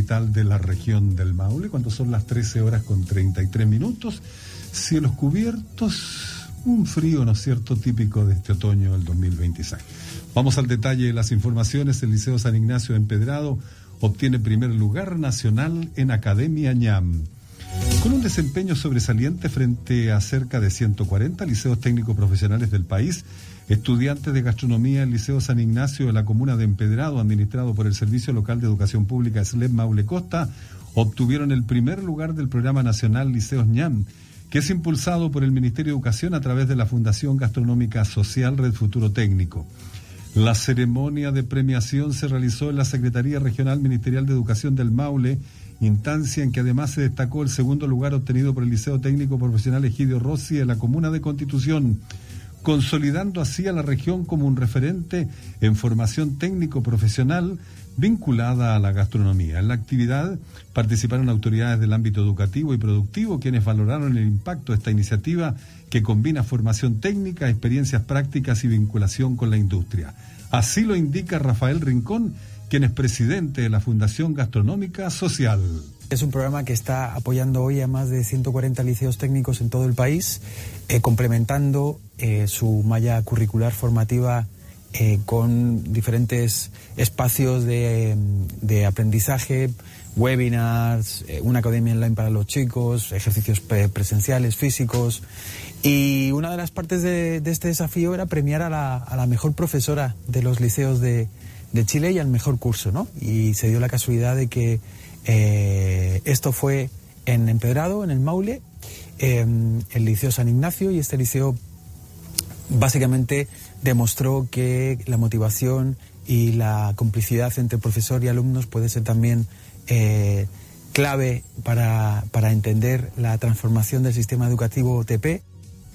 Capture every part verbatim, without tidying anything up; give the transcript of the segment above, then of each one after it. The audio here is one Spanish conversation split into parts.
capital de la región del Maule, cuando son las trece horas con treinta y tres minutos, cielos cubiertos, un frío, ¿no es cierto?, típico de este otoño del dos mil veintiséis. Vamos al detalle de las informaciones. El Liceo San Ignacio de Empedrado obtiene primer lugar nacional en Academia ñam. Con un desempeño sobresaliente frente a cerca de ciento cuarenta liceos técnicos profesionales del país, estudiantes de gastronomía del Liceo San Ignacio de la comuna de Empedrado, administrado por el Servicio Local de Educación Pública S L E P Maule Costa, obtuvieron el primer lugar del programa nacional Liceos ñam, que es impulsado por el Ministerio de Educación a través de la Fundación Gastronómica Social Red Futuro Técnico. La ceremonia de premiación se realizó en la Secretaría Regional Ministerial de Educación del Maule, instancia en que además se destacó el segundo lugar obtenido por el Liceo Técnico Profesional Egidio Rossi de la comuna de Constitución, consolidando así a la región como un referente en formación técnico-profesional vinculada a la gastronomía. En la actividad participaron autoridades del ámbito educativo y productivo, quienes valoraron el impacto de esta iniciativa que combina formación técnica, experiencias prácticas y vinculación con la industria. Así lo indica Rafael Rincón, quien es presidente de la Fundación Gastronómica Social. Es un programa que está apoyando hoy a más de ciento cuarenta liceos técnicos en todo el país, eh, complementando eh, su malla curricular formativa eh, con diferentes espacios de, de aprendizaje, webinars, eh, una academia online para los chicos, ejercicios pre- presenciales, físicos. Y una de las partes de, de este desafío era premiar a la, a la mejor profesora de los liceos de, de Chile y al mejor curso, ¿no? Y se dio la casualidad de que eh, esto fue en Empedrado, en el Maule, eh, el Liceo San Ignacio, y este liceo básicamente demostró que la motivación y la complicidad entre profesor y alumnos puede ser también eh, clave para, para entender la transformación del sistema educativo O T P.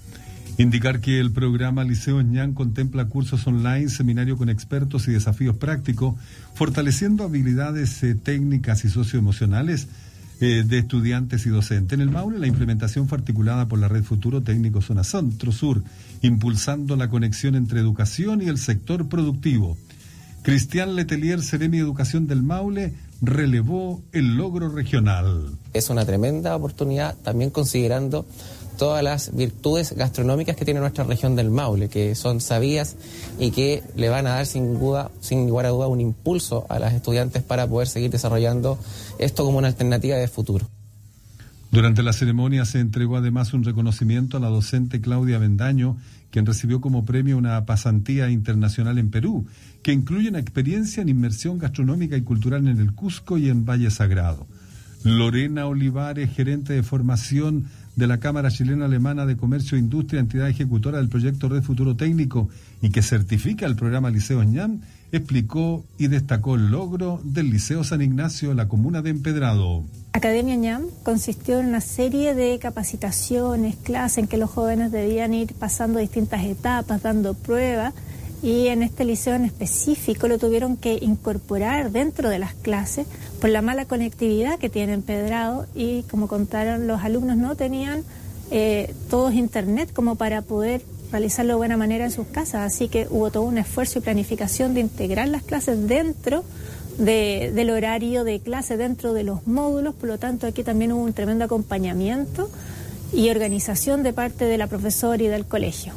Indicar que el programa Liceos ñam contempla cursos online, seminario con expertos y desafíos prácticos, fortaleciendo habilidades eh, técnicas y socioemocionales eh, de estudiantes y docentes. En el Maule, la implementación fue articulada por la Red Futuro Técnico Zona Centro-Sur, impulsando la conexión entre educación y el sector productivo. Cristian Letelier, Seremi de Educación del Maule, relevó el logro regional. Es una tremenda oportunidad, también considerando todas las virtudes gastronómicas que tiene nuestra región del Maule, que son sabidas y que le van a dar sin duda, sin lugar a duda, un impulso a las estudiantes para poder seguir desarrollando esto como una alternativa de futuro. Durante la ceremonia se entregó además un reconocimiento a la docente Claudia Bendaño, quien recibió como premio una pasantía internacional en Perú, que incluye una experiencia en inmersión gastronómica y cultural en el Cusco y en Valle Sagrado. Lorena Olivares, gerente de formación de la Cámara Chilena Alemana de Comercio e Industria, entidad ejecutora del proyecto Red Futuro Técnico y que certifica el programa Liceos ñam, explicó y destacó el logro del Liceo San Ignacio de la comuna de Empedrado. Academia ñam consistió en una serie de capacitaciones, clases en que los jóvenes debían ir pasando distintas etapas, dando pruebas, y en este liceo en específico lo tuvieron que incorporar dentro de las clases por la mala conectividad que tiene Empedrado, y como contaron los alumnos no tenían eh, todos internet como para poder realizarlo de buena manera en sus casas, así que hubo todo un esfuerzo y planificación de integrar las clases dentro de, del horario de clase, dentro de los módulos. Por lo tanto aquí también hubo un tremendo acompañamiento y organización de parte de la profesora y del colegio.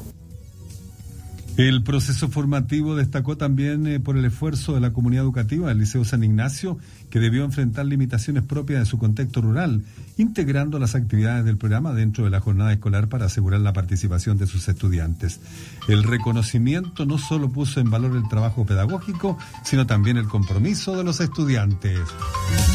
El proceso formativo destacó también eh, por el esfuerzo de la comunidad educativa del Liceo San Ignacio, que debió enfrentar limitaciones propias de su contexto rural, integrando las actividades del programa dentro de la jornada escolar para asegurar la participación de sus estudiantes. El reconocimiento no solo puso en valor el trabajo pedagógico, sino también el compromiso de los estudiantes.